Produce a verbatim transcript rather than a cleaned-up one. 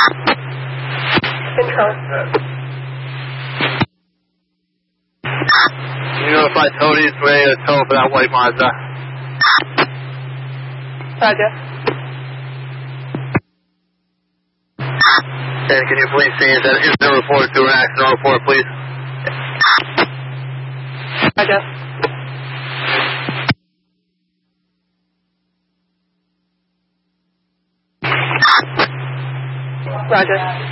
Control. Can you notify Tony it's ready to tow for that white Mazda? Roger. And can you please see that incident report to an accident report, please? Roger. Roger.